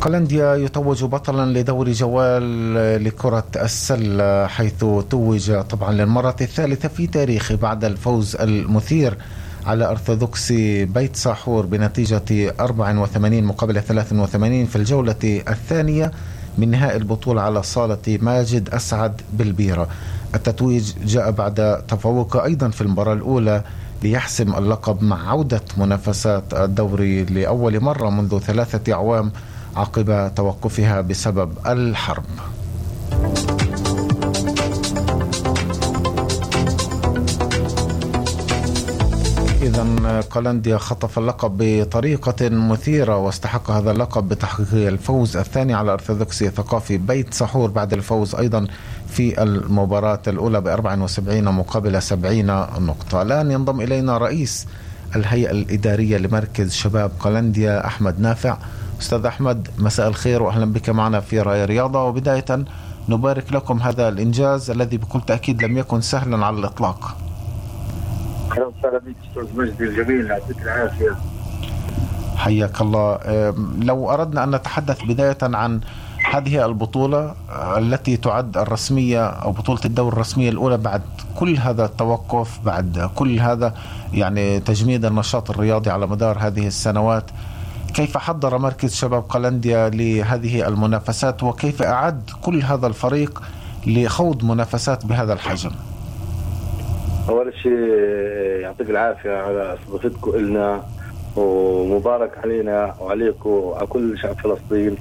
قلنديا يتوج بطلا لدوري جوال لكرة السلة، حيث توج طبعا للمرة الثالثة في تاريخه بعد الفوز المثير على أرثوذكسي بيت ساحور بنتيجة 84 مقابل 83 في الجولة الثانية من نهائي البطولة على صالة ماجد أسعد بالبيرة. التتويج جاء بعد تفوق أيضا في المباراة الأولى ليحسم اللقب مع عودة منافسات الدوري لأول مرة منذ 3 أعوام عقب توقفها بسبب الحرب. إذن قلنديا خطف اللقب بطريقة مثيرة واستحق هذا اللقب بتحقيق الفوز الثاني على أرثوذكسي ثقافي بيت ساحور بعد الفوز أيضا في المباراة الأولى ب74 مقابل 70 نقطة. الآن ينضم إلينا رئيس الهيئة الإدارية لمركز شباب قلنديا أحمد نافع. أستاذ أحمد، مساء الخير وأهلا بك معنا في رأي رياضة. وبداية نبارك لكم هذا الإنجاز الذي بكل تأكيد لم يكن سهلا على الإطلاق. أهلا وسهلا بك أستاذ مجدي الجميل، يعطيك العافية. حياك الله. لو أردنا أن نتحدث بداية عن هذه البطولة التي تعد الرسمية أو بطولة الدوري الرسمية الأولى بعد كل هذا التوقف، بعد كل هذا يعني تجميد النشاط الرياضي على مدار هذه السنوات، كيف حضر مركز شباب قلنديا لهذه المنافسات وكيف أعد كل هذا الفريق لخوض منافسات بهذا الحجم؟ أول شيء يعطيك العافية على استضافتكم لنا، ومبارك علينا وعليكم وعلى كل شعب فلسطين.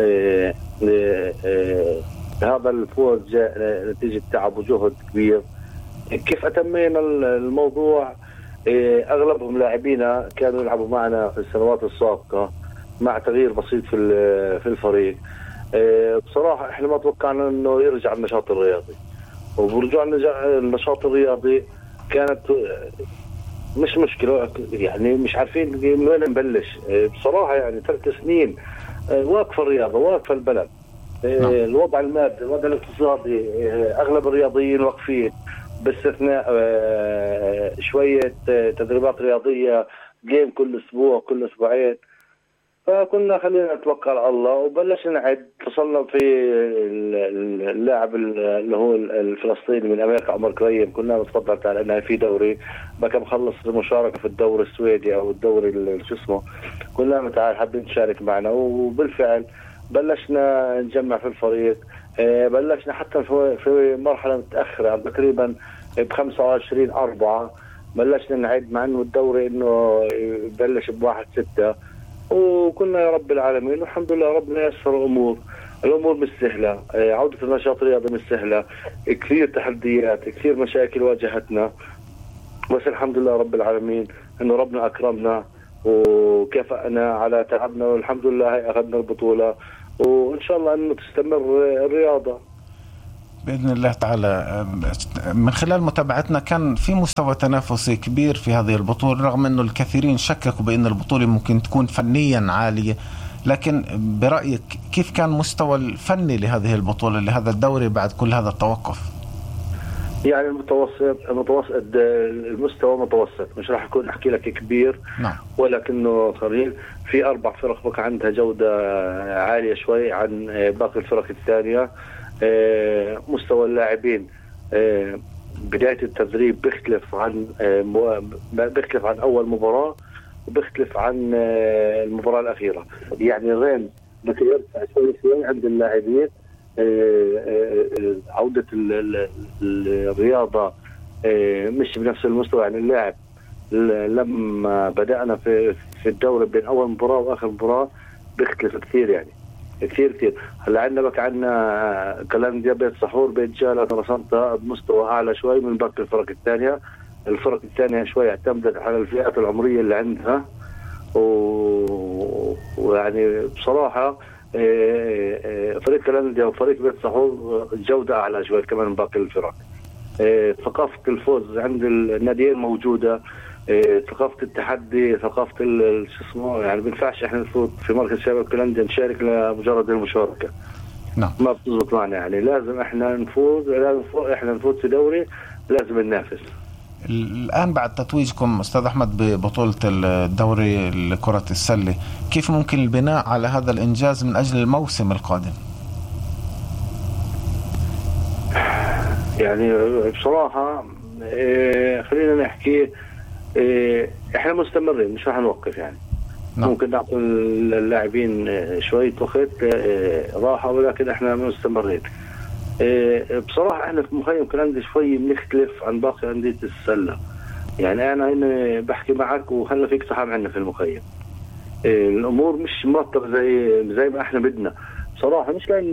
هذا الفوز جاء نتيجة تعب وجهد كبير. كيف أتمينا الموضوع؟ أغلبهم لاعبينا كانوا يلعبوا معنا في السنوات السابقة مع تغيير بسيط في الفريق. بصراحة إحنا ما توقعنا إنه يرجع النشاط الرياضي، وبرجوع النشاط الرياضي كانت مش مشكلة، يعني مش عارفين من وين نبلش. بصراحة يعني 3 سنين واقفة الرياضة، واقفة البلد. الوضع المادي، الوضع الاقتصادي، أغلب الرياضيين واقفين باستثناء شوية تدريبات رياضية، جيم كل أسبوع كل أسبوعين. فكنا خلينا نتوكل على الله وبلشنا نعد. وصلنا في اللاعب اللي هو الفلسطيني من أمريكا عمر كريم، كنا نتفضل على أنه في دوري بقى مخلص المشاركة في الدوري السويدي أو الدوري شو اسمه، كنا متعال حابين نشارك معنا. وبالفعل بلشنا نجمع في الفريق. بلشنا حتى في مرحلة متأخرة تقريبا ب25/4 بلشنا نعد، مع انه الدوري انه بلش ب1/6، وكنا يا رب العالمين والحمد لله ربنا يسر الامور مش سهله. عوده النشاط الرياضي مش سهله، كثير تحديات، كثير مشاكل واجهتنا، بس الحمد لله رب العالمين انه ربنا اكرمنا وكافأنا على تعبنا، والحمد لله اخذنا البطوله، وان شاء الله انه تستمر الرياضه بإذن الله تعالى. من خلال متابعتنا كان في مستوى تنافسي كبير في هذه البطولة، رغم أنه الكثيرين شككوا بأن البطولة ممكن تكون فنيا عالية، لكن برأيك كيف كان مستوى الفني لهذه البطولة لهذا الدوري بعد كل هذا التوقف؟ يعني المستوى متوسط، مش راح أكون أحكي لك كبير. نعم. ولكنه صغير. في 4 فرق بقى عندها جودة عالية شوي عن باقي الفرق الثانية. مستوى اللاعبين بداية التدريب بيختلف عن أول مباراة، وبيختلف عن المباراة الأخيرة. يعني غين بده يرفع شوي عند اللاعبين. عودة الرياضة مش بنفس المستوى. يعني اللاعب لما بدأنا في الدوري بين أول مباراة وآخر مباراة بيختلف كثير، يعني كثير. هلا عندنا بقى عندنا قلنديا بيت ساحور بيت جالة رسمتها بمستوى أعلى شوي من باقي الفرق الثانية. الفرق الثانية شوي اعتمدت على الفئات العمرية اللي عندها، ويعني بصراحة فريق قلنديا وفريق بيت ساحور جودة أعلى شوي كمان من باقي الفرق. ثقافة الفوز عند الناديين موجودة، ثقافة التحدي، ثقافة شو اسمه، يعني بينفعش احنا نفوت في مركز شباب قلنديا نشارك لمجرد المشاركة. نعم. ما بتزبط معنا، يعني لازم احنا نفوز، احنا نفوت في دوري لازم ننافس. الآن بعد تتويجكم أستاذ أحمد ببطولة الدوري لكرة السلة، كيف ممكن البناء على هذا الإنجاز من أجل الموسم القادم؟ يعني بصراحة خلينا نحكي احنا مستمرين، مش راح نوقف يعني. نعم. ممكن نعطي اللاعبين شوية وقت راحة، ولكن احنا مستمرين. بصراحة احنا في مخيم كلندي شوي بنختلف عن باقي أندية السلة. يعني انا هنا بحكي معك وهلا فيك صحاب عنا في المخيم. الامور مش مرتبة زي ما احنا بدنا بصراحة، مش لان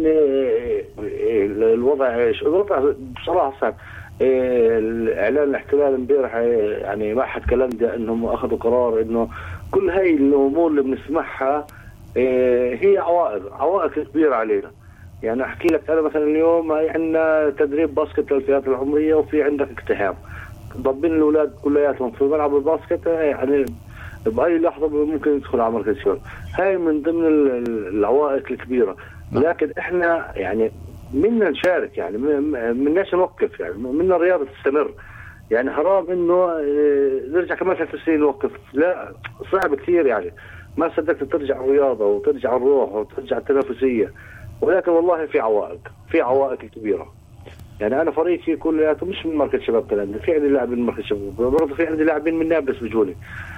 الوضع بصراحة صعب. اعلان الاحتلال امبارح يعني معهد كلندي انهم اخذوا قرار انه كل هاي الامور اللي بنسمعها هي عوائق كبيرة علينا. يعني احكي لك انا مثلا اليوم عندنا تدريب باسكت للفئات العمريه وفي عندك اقتحام، ضبين الاولاد كلياتهم في ملعب الباسكت، يعني باي لحظه ممكن يدخل على مركز شباب. هاي من ضمن العوائق الكبيره، لكن احنا يعني منا نشارك، يعني مناش نوقف، يعني منا الرياضه تستمر. يعني حرام انه نرجع كمان 3 سنين نوقف، لا صعب كثير. يعني ما صدقت ترجع الرياضه وترجع الروح وترجع التنافسيه، ولكن والله في عوائق كبيرة. يعني أنا فريقي كلياته مش من مركز شباب كلندي، في عندي لاعبين من مركز شباب، برضه في عندي لاعبين من نابلس بيجوني.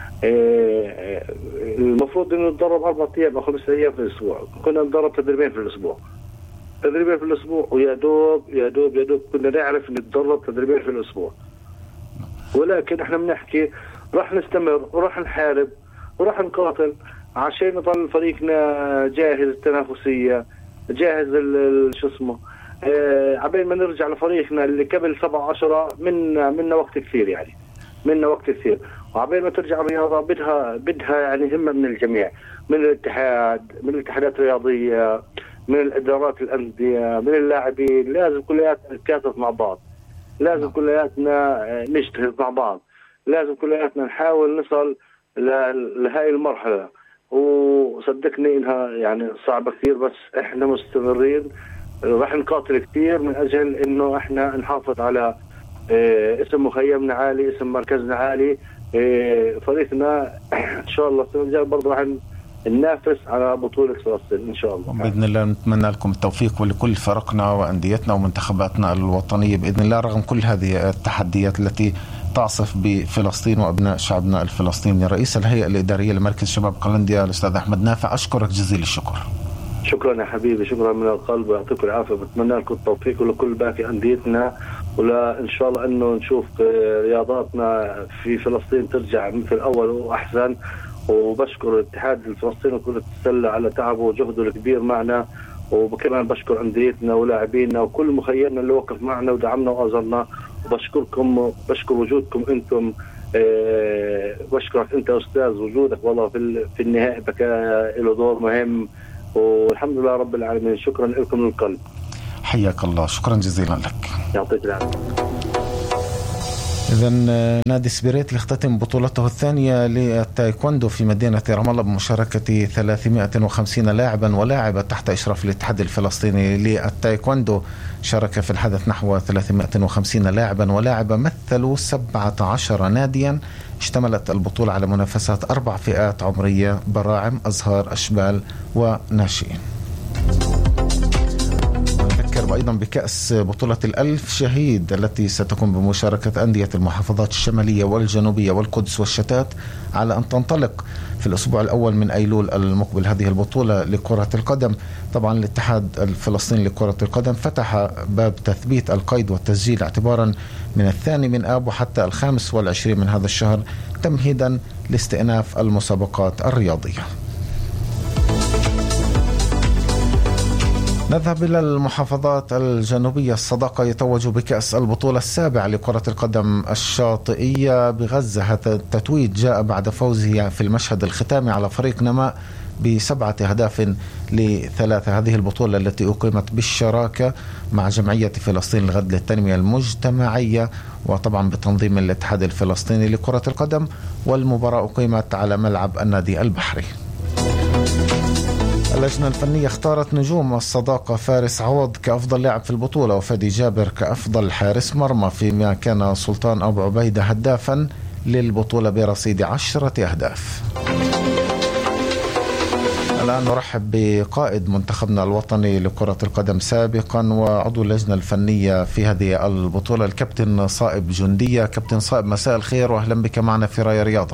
المفروض إنه نتدرب 4 أيام أو 5 أيام في الأسبوع، كنا نتدرب تدريبين في الأسبوع، ويا دوب كنا نعرف نتدرب تدريبين في الأسبوع. ولكن إحنا بنحكي راح نستمر وراح نحارب وراح نقاتل عشان نضل فريقنا جاهز التنافسية، جاهز شو اسمه. عبين ما نرجع لفريقنا اللي قبل 17 منا وقت كثير، يعني منا وقت كثير. وعبين ما ترجع الرياضة بدها يعني همة من الجميع، من الاتحاد، من الاتحادات الرياضية، من الإدارات الأندية، من اللاعبين. لازم كلياتنا نتكاتف مع بعض، لازم كلياتنا نجتهد مع بعض، لازم كلياتنا نحاول نصل لهاي المرحلة. وصدقني انها يعني صعبة كثير، بس احنا مستمرين، راح نقاتل كثير من اجل انه احنا نحافظ على اسم مخيمنا عالي، اسم مركزنا عالي. فريقنا ان شاء الله السنة الجاية برضه راح ننافس على بطولة فلسطين ان شاء الله. باذن الله نتمنى لكم التوفيق ولكل فرقنا وانديتنا ومنتخباتنا الوطنية باذن الله، رغم كل هذه التحديات التي تعصف بفلسطين وأبناء شعبنا الفلسطيني. رئيس الهيئة الإدارية لمركز شباب قلنديا الأستاذ أحمد نافع، أشكرك جزيل الشكر. شكرا يا حبيبي، شكرا من القلب، ويعطيكم العافية. بتمنى لكم التوفيق ولكل باقي أنديتنا، ولا إن شاء الله أنه نشوف رياضاتنا في فلسطين ترجع مثل الأول وأحسن. وبشكر الاتحاد الفلسطيني لكرة السلة على تعبه وجهده الكبير معنا، وكمان بشكر أنديتنا ولاعبينا وكل مخيمنا اللي وقف معنا ودعمنا وأزرنا. وبشكركم، بشكر وجودكم أنتم، بشكرك أنت أستاذ، وجودك والله في النهاية له دور مهم، والحمد لله رب العالمين. شكرا لكم من القلب. حياك الله، شكرا جزيلا لك. يعطيك العافية. إذن نادي سبيريت يختتم بطولته الثانية للتايكوندو في مدينة رام الله بمشاركة 350 لاعبا ولاعبة تحت إشراف الاتحاد الفلسطيني للتايكوندو. شارك في الحدث نحو 350 لاعبا ولاعبة مثلوا 17 ناديا. اشتملت البطولة على منافسات 4 فئات عمرية: براعم، أزهار، أشبال وناشئين. أيضا بكأس بطولة الألف شهيد التي ستكون بمشاركة أندية المحافظات الشمالية والجنوبية والقدس والشتات، على أن تنطلق في الأسبوع الأول من أيلول المقبل هذه البطولة لكرة القدم. طبعا الاتحاد الفلسطيني لكرة القدم فتح باب تثبيت القيد والتسجيل اعتبارا من 2 آب وحتى 25 من هذا الشهر، تمهيدا لاستئناف المسابقات الرياضية. نذهب إلى المحافظات الجنوبية. الصداقة يتوج بكأس البطولة السابعة لكرة القدم الشاطئية بغزة. هذا التتويج جاء بعد فوزه في المشهد الختامي على فريق نماء ب7 أهداف ل3. هذه البطولة التي أقيمت بالشراكة مع جمعية فلسطين للغد للتنمية المجتمعية، وطبعا بتنظيم الاتحاد الفلسطيني لكرة القدم، والمباراة أقيمت على ملعب النادي البحري. اللجنة الفنية اختارت نجوم الصداقة فارس عوض كأفضل لاعب في البطولة وفادي جابر كأفضل حارس مرمى، فيما كان سلطان أبو عبيدة هدافا للبطولة برصيد 10 أهداف. الآن نرحب بقائد منتخبنا الوطني لكرة القدم سابقا وعضو اللجنة الفنية في هذه البطولة الكابتن صائب جندية. كابتن صائب، مساء الخير وأهلا بك معنا في راية رياضة.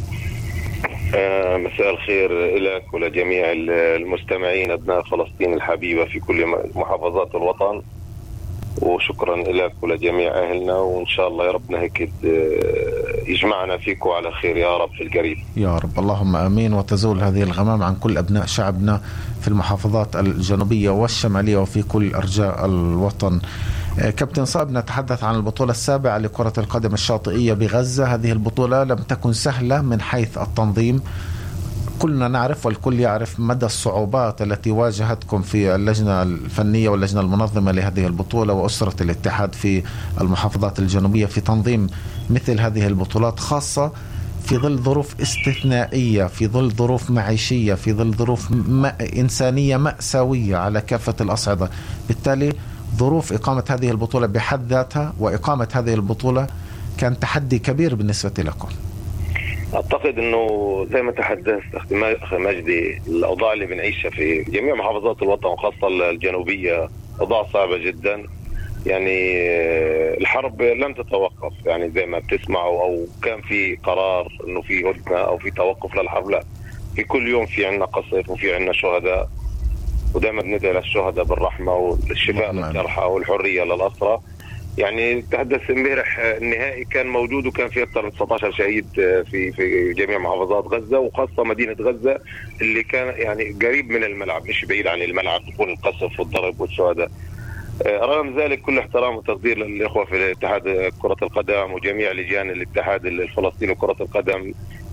مساء الخير لك ولجميع المستمعين أبناء فلسطين الحبيبة في كل محافظات الوطن، وشكرا لك ولجميع أهلنا، وإن شاء الله يا ربنا هيك يجمعنا فيكم على خير يا رب في القريب يا رب، اللهم آمين، وتزول هذه الغمام عن كل أبناء شعبنا في المحافظات الجنوبية والشمالية وفي كل أرجاء الوطن. كابتن صائب، نتحدث عن البطولة السابعة لكرة القدم الشاطئية بغزة. هذه البطولة لم تكن سهلة من حيث التنظيم، كلنا نعرف والكل يعرف مدى الصعوبات التي واجهتكم في اللجنة الفنية واللجنة المنظمة لهذه البطولة وأسرة الاتحاد في المحافظات الجنوبية في تنظيم مثل هذه البطولات، خاصة في ظل ظروف استثنائية، في ظل ظروف معيشية، في ظل ظروف إنسانية مأساوية على كافة الأصعدة. بالتالي ظروف إقامة هذه البطولة بحد ذاتها وإقامة هذه البطولة كان تحدي كبير بالنسبة لكم. أعتقد أنه زي ما تحدثت أخي مجدي، الأوضاع اللي بنعيشها في جميع محافظات الوطن وخاصة الجنوبية أوضاع صعبة جدا. يعني الحرب لم تتوقف، يعني زي ما بتسمعوا، أو كان في قرار أنه في هدنة أو في توقف للحرب، لا، في كل يوم في عنا قصف وفي عنا شهداء، ودائما ندعي للشهداء بالرحمة والشفاء للجرحى والحرية للأسرى. يعني تحدث امبارح النهائي كان موجود وكان في أكثر من 19 شهيد في جميع محافظات غزة، وخاصة مدينة غزة اللي كان يعني قريب من الملعب مش بعيد عن الملعب يكون القصف والضرب والشهداء. رغم ذلك كل احترام وتقدير للإخوة في اتحاد كرة القدم وجميع لجان الاتحاد الفلسطيني لكرة القدم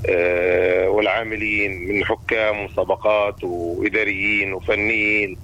والعاملين من حكام ومسابقات وإداريين وفنيين،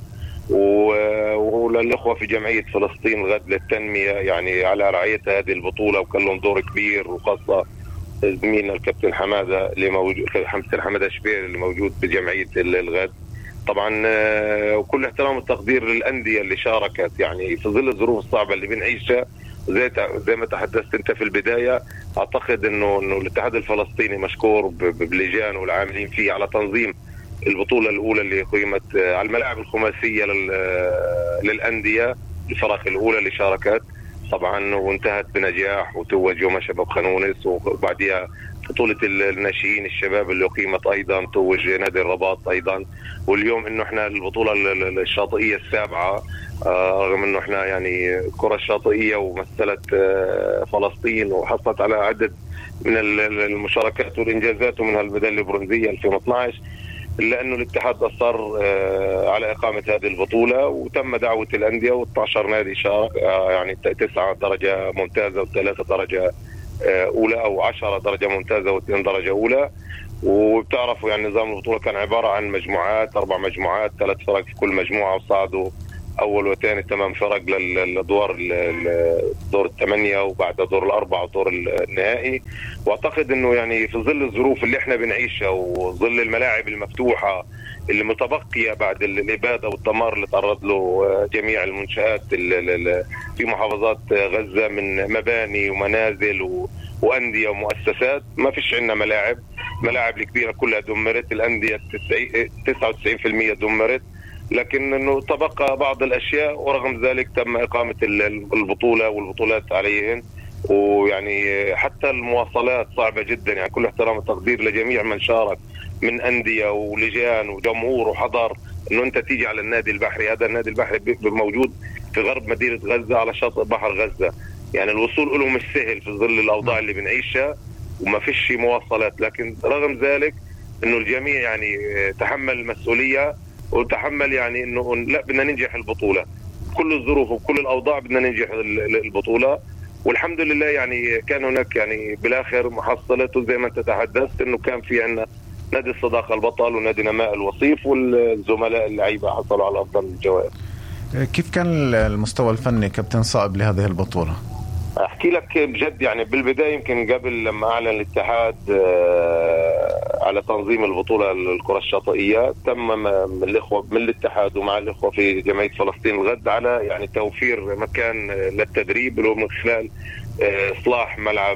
وللإخوة في جمعية فلسطين الغد للتنمية يعني على رعاية هذه البطولة، وكان لهم دور كبير، وخاصة زميلنا الكابتن حمادة اللي موجود، كابتن حمادة شبير اللي موجود بجمعية الغد طبعا. وكل احترام والتقدير للأندية اللي شاركت يعني في ظل الظروف الصعبة اللي بنعيشها. زي ما تحدثت انت في البداية، اعتقد انه الاتحاد الفلسطيني مشكور بلجان والعاملين فيه على تنظيم البطولة الأولى اللي قيمت على الملاعب الخماسية للأندية، الفرق الأولى اللي شاركت طبعا، وانتهت بنجاح وتوج يوم شباب خانونس، وبعدها بطولة الناشئين الشباب اللي قيمت أيضا توج نادي الرباط أيضا. واليوم إنه إحنا البطولة الشاطئية السابعة، رغم إنه إحنا يعني الكرة الشاطئية ومثلت فلسطين وحصلت على عدد من المشاركات والإنجازات ومنها الميدالية البرونزية 2012، إلا أنه الاتحاد أصر على إقامة هذه البطولة، وتم دعوة الأندية و12 نادي شارك، يعني 9 درجة ممتازة و3 درجة أولى، أو 10 درجة ممتازة و2 درجة أولى. وبتعرفوا يعني نظام البطولة كان عبارة عن مجموعات، 4 مجموعات، 3 فرق في كل مجموعة، وصعدوا أول وثاني 8 فرق للأدوار دور 8 وبعد دور 4 ودور النهائي. واعتقد انه يعني في ظل الظروف اللي احنا بنعيشها وظل الملاعب المفتوحة اللي متبقية بعد الإبادة والدمار اللي تعرض له جميع المنشآت في محافظات غزة من مباني ومنازل وأندية ومؤسسات، ما فيش عندنا ملاعب الكبيرة كلها دمرت، الأندية 99% دمرت، لكن انه تبقى بعض الاشياء، ورغم ذلك تم اقامه البطوله والبطولات عليهن. ويعني حتى المواصلات صعبه جدا، يعني كل احترام وتقدير لجميع من شارك من انديه ولجان وجمهور وحضر، انه انت تيجي على النادي البحري. هذا النادي البحري موجود في غرب مدينه غزه على شاطئ بحر غزه، يعني الوصول له مش سهل في ظل الاوضاع اللي بنعيشها وما فيش مواصلات، لكن رغم ذلك انه الجميع يعني تحمل المسؤوليه وتحمل، يعني انه لا، بدنا ننجح البطولة كل الظروف وكل الاوضاع، بدنا ننجح البطولة. والحمد لله يعني كان هناك يعني بالاخر محصلته زي ما انت تحدثت، انه كان في عندنا نادي الصداقة البطل ونادي نماء الوصيف، والزملاء اللعيبة حصلوا على افضل الجوائز. كيف كان المستوى الفني كابتن صائب لهذه البطولة؟ احكي لك بجد، يعني بالبدايه يمكن قبل لما اعلن الاتحاد على تنظيم البطوله الكره الشاطئيه، تم من الاخوه من الاتحاد ومع الاخوه في جمعيه فلسطين الغد على يعني توفير مكان للتدريب اللي هو من خلال اصلاح ملعب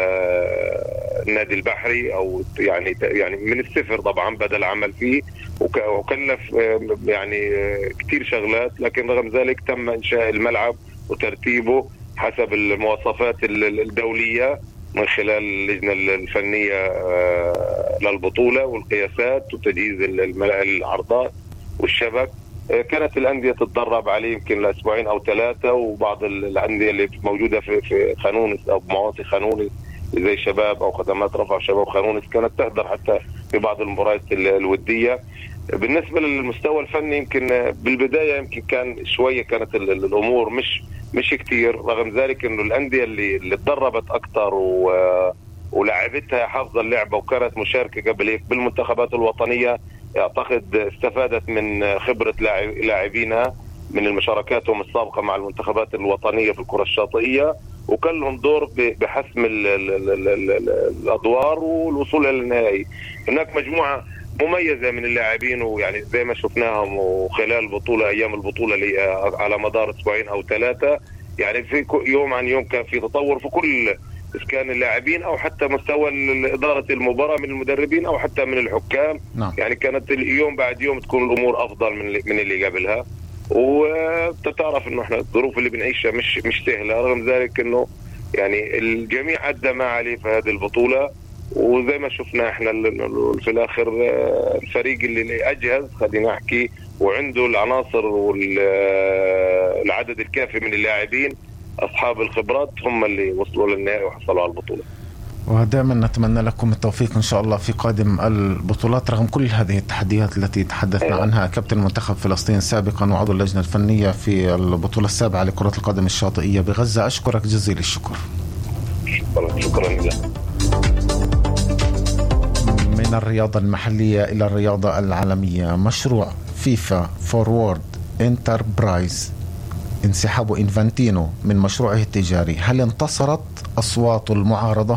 النادي البحري، او يعني من الصفر طبعا بدا العمل فيه، وكلف يعني كثير شغلات، لكن رغم ذلك تم انشاء الملعب وترتيبه حسب المواصفات الدولية من خلال اللجنة الفنية للبطولة والقياسات وتجهيز العرضات والشبك. كانت الأندية تتدرب عليه يمكن لأسبوعين أو 3، وبعض الأندية اللي موجودة في خانونس أو مواصي خانونس زي شباب أو خدمات رفع شباب خانونس كانت تحضر حتى في بعض المباريات الودية. بالنسبة للمستوى الفني يمكن بالبداية يمكن كان شوية كانت الأمور مش كتير، رغم ذلك انه الانديه اللي تدربت اكثر ولعبتها حافظه اللعبه وكانت مشاركه قبل هيك بالمنتخبات الوطنيه، اعتقد استفادت من خبره لاعبينها من المشاركاتهم السابقه مع المنتخبات الوطنيه في الكره الشاطئيه، وكان لهم دور بحسم الادوار والوصول الى النهائي. هناك مجموعه مميزه من اللاعبين، ويعني زي ما شفناهم وخلال البطوله ايام البطوله اللي على مدار اسبوعين او 3، يعني في يوم عن يوم كان في تطور في كل كان اللاعبين او حتى مستوى اداره المباراه من المدربين او حتى من الحكام. يعني كانت اليوم بعد يوم تكون الامور افضل من اللي قبلها، وتعرف انه احنا الظروف اللي بنعيشها مش سهله، رغم ذلك انه يعني الجميع ادى ما عليه في هذه البطوله. وزي ما شفنا احنا في الاخر الفريق اللي اجهز خلينا نحكي وعنده العناصر والعدد الكافي من اللاعبين اصحاب الخبرات هم اللي وصلوا للنهائي وحصلوا على البطوله. ودائما نتمنى لكم التوفيق ان شاء الله في قادم البطولات رغم كل هذه التحديات التي تحدثنا عنها. كابتن منتخب فلسطين سابقا وعضو اللجنه الفنيه في البطوله السابعه لكره القدم الشاطئيه بغزه، اشكرك جزيل الشكر. شكرا لك. من الرياضة المحلية إلى الرياضة العالمية، مشروع فيفا فورورد انتربرايز انسحاب إنفانتينو من مشروعه التجاري، هل انتصرت أصوات المعارضة؟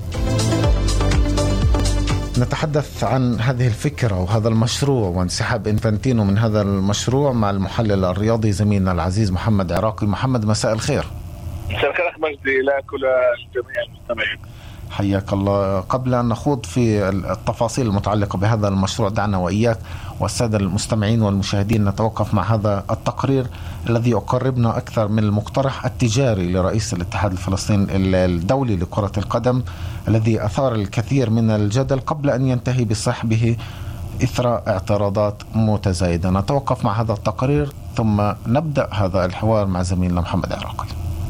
نتحدث عن هذه الفكرة وهذا المشروع وانسحاب إنفانتينو من هذا المشروع مع المحلل الرياضي زميلنا العزيز محمد عراقي. محمد، مساء الخير. مساء الخير أخ مجدي لك ولجميع المستمعين. حياك الله. قبل أن نخوض في التفاصيل المتعلقة بهذا المشروع، دعنا وإياك والسادة المستمعين والمشاهدين نتوقف مع هذا التقرير الذي يقربنا أكثر من المقترح التجاري لرئيس الاتحاد الفلسطيني الدولي لكرة القدم الذي أثار الكثير من الجدل قبل أن ينتهي بسحبه إثر اعتراضات متزايدة. نتوقف مع هذا التقرير ثم نبدأ هذا الحوار مع زميلنا محمد عراقي.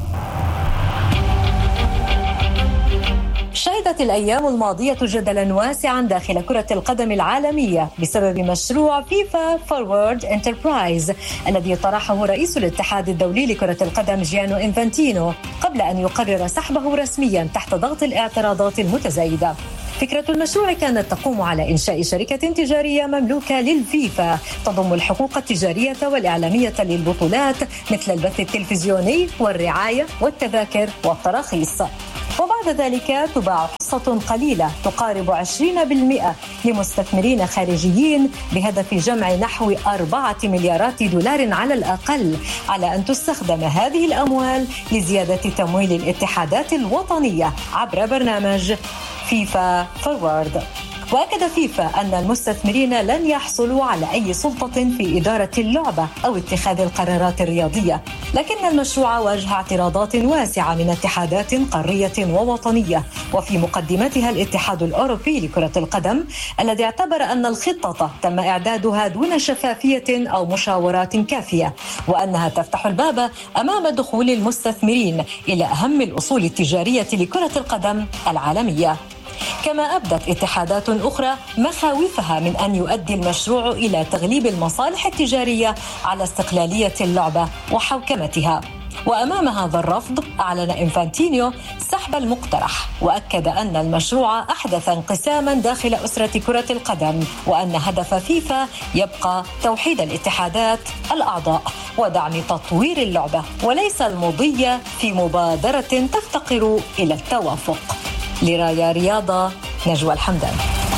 شهدت الأيام الماضية جدلا واسعا داخل كرة القدم العالمية بسبب مشروع فيفا فورورد انتربرايز الذي طرحه رئيس الاتحاد الدولي لكرة القدم جيانو إنفانتينو قبل أن يقرر سحبه رسميا تحت ضغط الاعتراضات المتزايدة. فكرة المشروع كانت تقوم على إنشاء شركة تجارية مملوكة للفيفا تضم الحقوق التجارية والإعلامية للبطولات مثل البث التلفزيوني والرعاية والتذاكر والتراخيص، وبعد ذلك تباع حصة قليلة تقارب 20% لمستثمرين خارجيين بهدف جمع نحو 4 مليارات دولار على الأقل، على أن تستخدم هذه الأموال لزيادة تمويل الاتحادات الوطنية عبر برنامج فيفا فورورد. وأكد فيفا أن المستثمرين لن يحصلوا على أي سلطة في إدارة اللعبة أو اتخاذ القرارات الرياضية، لكن المشروع واجه اعتراضات واسعة من اتحادات قارية ووطنية، وفي مقدمتها الاتحاد الأوروبي لكرة القدم الذي اعتبر أن الخطة تم إعدادها دون شفافية أو مشاورات كافية، وأنها تفتح الباب أمام دخول المستثمرين إلى أهم الأصول التجارية لكرة القدم العالمية. كما أبدت اتحادات أخرى مخاوفها من أن يؤدي المشروع إلى تغليب المصالح التجارية على استقلالية اللعبة وحوكمتها. وأمام هذا الرفض أعلن إنفانتينو سحب المقترح، وأكد أن المشروع أحدث انقساما داخل أسرة كرة القدم، وأن هدف فيفا يبقى توحيد الاتحادات الأعضاء ودعم تطوير اللعبة، وليس المضي في مبادرة تفتقر إلى التوافق. لرايا رياضة، نجوى الحمدان.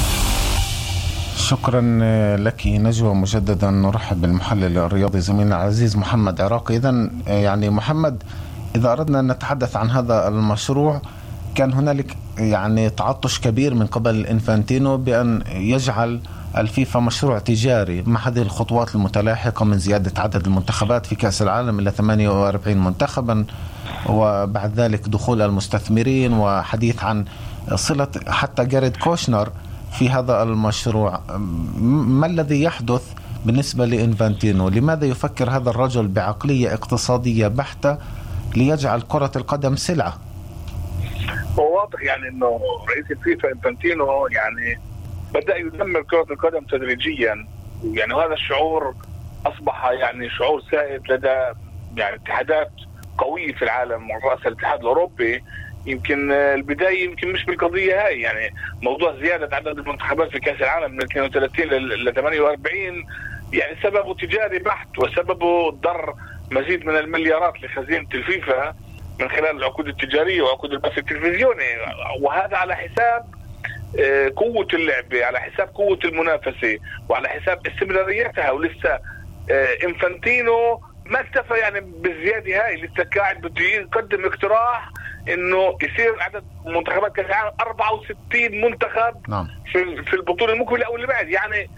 شكرا لك نجوى. مجددا نرحب بالمحلل الرياضي زميلنا العزيز محمد عراقي. إذن يعني محمد، إذا أردنا أن نتحدث عن هذا المشروع، كان هنالك يعني تعطش كبير من قبل إنفانتينو بأن يجعل الفيفا مشروع تجاري مع هذه الخطوات المتلاحقة من زيادة عدد المنتخبات في كأس العالم إلى 48 منتخبا، وبعد ذلك دخول المستثمرين، وحديث عن صلة حتى جاريد كوشنر في هذا المشروع. ما الذي يحدث بالنسبة لإنفانتينو؟ لماذا يفكر هذا الرجل بعقلية اقتصادية بحتة ليجعل كرة القدم سلعة؟ هو واضح يعني انه رئيس الفيفا إنفانتينو يعني بدأ يدمر كرة القدم تدريجيا، يعني هذا الشعور أصبح يعني شعور سائد لدى يعني اتحادات قوية في العالم، ورأس الاتحاد الأوروبي. يمكن البداية يمكن مش بالقضية هاي، يعني موضوع زيادة عدد المنتخبات في كأس العالم من 32 ل 48 يعني سببه تجاري بحت، وسببه ضر مزيد من المليارات لخزينة الفيفا من خلال العقود التجارية وعقود البث التلفزيوني، وهذا على حساب قوة اللعبة، على حساب قوة المنافسة، وعلى حساب استمراريتها. ولسه إنفانتينو ما اكتفى يعني بالزيادة هاي، لسه قاعد بده يقدم اقتراح انه يصير عدد منتخبات كاس العالم 64 منتخب. نعم. في البطولة المقبلة او اللي بعد، يعني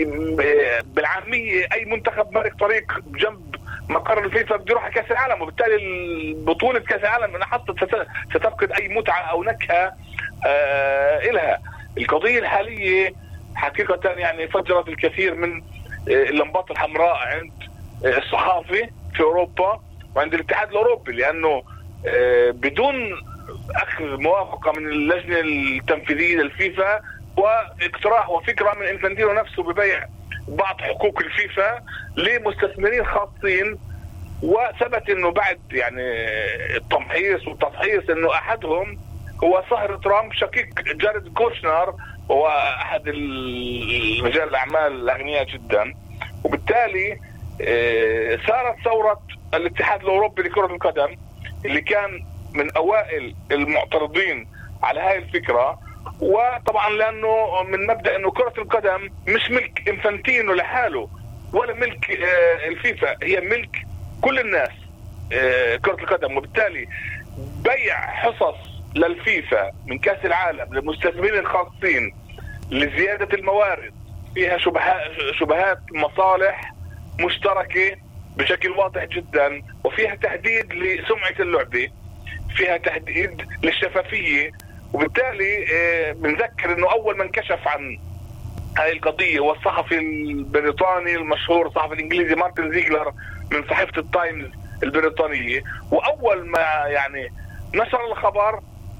بالعامية اي منتخب مارك طريق جنب مقر الفيفا بده يروح على كاس العالم، وبالتالي البطولة كاس العالم انا حطت ستفقد اي متعة او نكهة إلها. القضية الحالية حقيقة يعني فجرت الكثير من اللمبات الحمراء عند الصحافة في أوروبا وعند الاتحاد الأوروبي، لأنه بدون أخذ موافقة من اللجنة التنفيذية للفيفا واقتراح وفكرة من إنفانتينو نفسه ببيع بعض حقوق الفيفا لمستثمرين خاصين، وثبت إنه بعد يعني التمحيص والتفحيص إنه أحدهم هو صهر ترامب شقيق جاريد كوشنر، هو أحد رجال الأعمال الأغنياء جدا. وبالتالي صارت ثورة الاتحاد الأوروبي لكرة القدم اللي كان من أوائل المعترضين على هاي الفكرة. وطبعا لأنه من مبدأ أنه كرة القدم مش ملك إنفانتينو لحاله ولا ملك الفيفا، هي ملك كل الناس كرة القدم. وبالتالي بيع حصص للفيفا من كأس العالم للمستثمرين الخاصين لزيادة الموارد فيها شبهات مصالح مشتركة بشكل واضح جدا، وفيها تهديد لسمعة اللعبة، فيها تهديد للشفافية. وبالتالي بنذكر انه اول من كشف عن هاي القضية هو الصحفي البريطاني المشهور، الصحفي الانجليزي مارتن زيغلر من صحيفة التايمز البريطانية. واول ما يعني نشر الخبر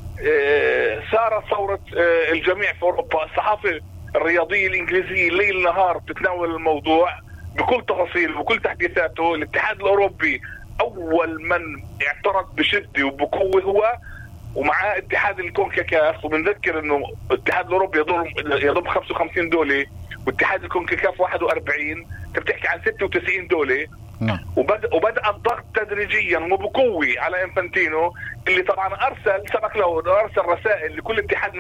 صارت ثورة الجميع في اوروبا. الصحافة الرياضية الانجليزية ليل نهار بتتناول الموضوع بكل تفاصيل وبكل تحديثاته. الاتحاد الاوروبي اول من اعترض بشدة وبقوة هو، ومع اتحاد الكونكاكاف. وبنذكر انه الاتحاد الاوروبي يضم 55 دولة واتحاد الكونكاكاف 41، انت بتحكي عن 96 دولة. وبدأ الضغط تدريجيا وبقوة على إنفانتينو اللي طبعا ارسل رسائل لكل اتحاد